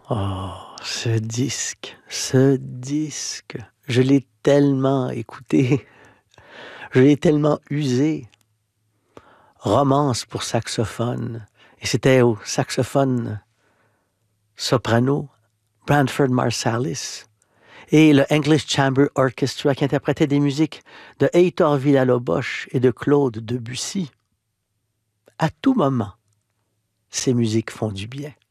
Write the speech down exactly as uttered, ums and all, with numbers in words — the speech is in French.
Oh, ce disque, ce disque, je l'ai tellement écouté, je l'ai tellement usé. Romance pour saxophone, et c'était au saxophone soprano, Branford Marsalis, et le English Chamber Orchestra qui interprétait des musiques de Heitor Villa-Lobos et de Claude Debussy. À tout moment, ces musiques font du bien.